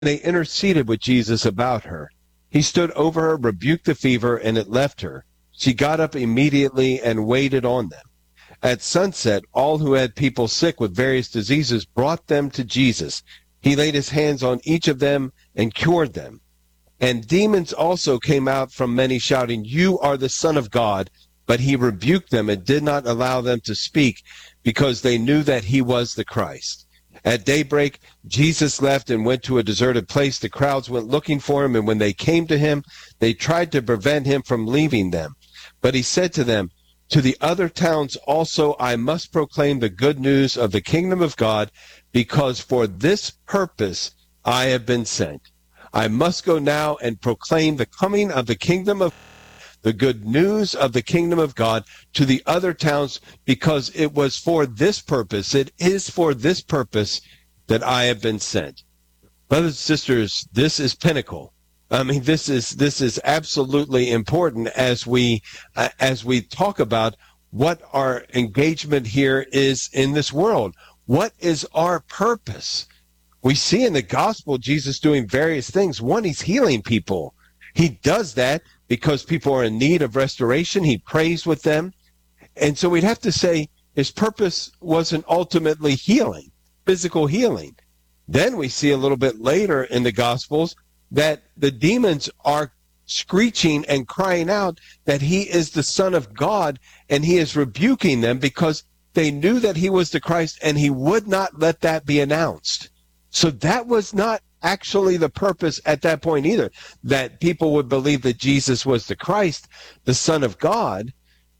They interceded with Jesus about her. He stood over her, rebuked the fever, and it left her. She got up immediately and waited on them. At sunset, all who had people sick with various diseases brought them to Jesus. He laid his hands on each of them and cured them. And demons also came out from many, shouting, "You are the Son of God." But he rebuked them and did not allow them to speak, because they knew that he was the Christ. At daybreak, Jesus left and went to a deserted place. The crowds went looking for him, and when they came to him, they tried to prevent him from leaving them. But he said to them, "To the other towns also I must proclaim the good news of the kingdom of God, because for this purpose I have been sent. I must go now and proclaim the coming of the kingdom of the good news of the kingdom of God to the other towns, because it was for this purpose, it is for this purpose that I have been sent." Brothers and sisters, this is pinnacle. I mean, this is absolutely important as we talk about what our engagement here is in this world. What is our purpose? We see in the gospel Jesus doing various things. One, he's healing people. He does that because people are in need of restoration. He prays with them. And so we'd have to say his purpose wasn't ultimately healing, physical healing. Then we see a little bit later in the Gospels that the demons are screeching and crying out that he is the Son of God, and he is rebuking them because they knew that he was the Christ, and he would not let that be announced. So that was not actually the purpose at that point either, that people would believe that Jesus was the Christ, the Son of God.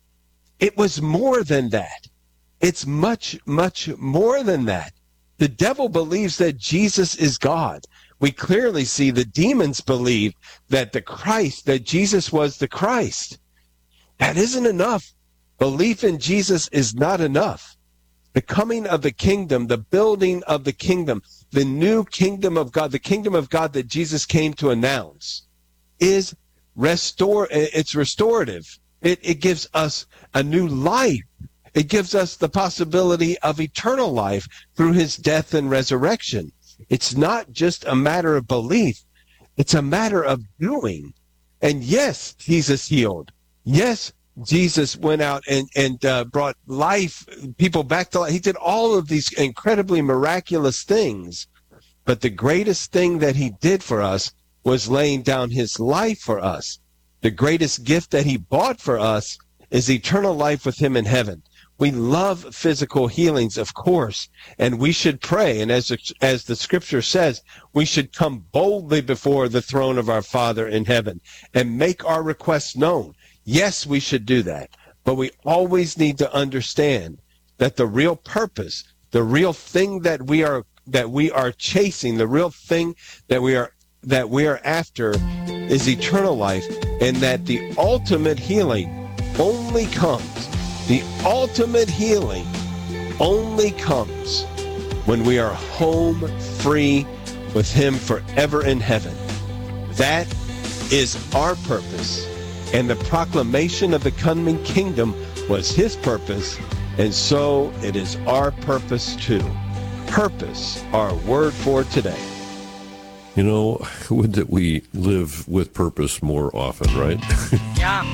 It was more than that. It's much, much more than that. The devil believes that Jesus is God. We clearly see the demons believe that that Jesus was the Christ. That isn't enough. Belief in Jesus is not enough. The coming of the kingdom, the building of the kingdom, the new kingdom of God, the kingdom of God that Jesus came to announce, is it's restorative. It gives us a new life. It gives us the possibility of eternal life through his death and resurrection. It's not just a matter of belief. It's a matter of doing. And yes, Jesus healed. Yes, Jesus went out and brought people back to life. He did all of these incredibly miraculous things. But the greatest thing that he did for us was laying down his life for us. The greatest gift that he bought for us is eternal life with him in heaven. We love physical healings, of course, and we should pray. And as the scripture says, we should come boldly before the throne of our Father in heaven and make our requests known. Yes, we should do that, but we always need to understand that the real purpose, the real thing that we are chasing, the real thing that we are after is eternal life, and that the ultimate healing only comes when we are home free with him forever in heaven. That is our purpose. And the proclamation of the coming kingdom was his purpose, and so it is our purpose too. Purpose, our word for today. You know, would that we live with purpose more often, right? Yeah.